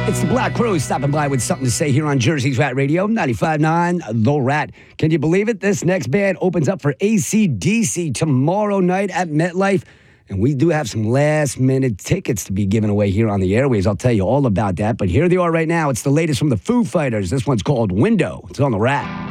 It's the Black Crowes stopping by with something to say here on Jersey's Rat Radio, 95.9 The Rat. Can you believe it? This next band opens up for AC/DC tomorrow night at MetLife. And we do have some last-minute tickets to be given away here on the airways. I'll tell you all about that. But here they are right now. It's the latest from the Foo Fighters. This one's called Window. It's on The Rat.